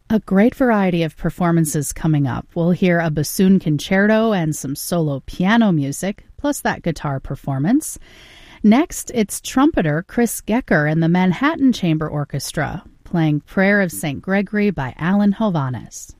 A great variety of performances coming up. We'll hear a bassoon concerto and some solo piano music, plus that guitar performance. Next, it's trumpeter Chris Gecker and the Manhattan Chamber Orchestra, playing Prayer of St. Gregory by Alan Hovhaness.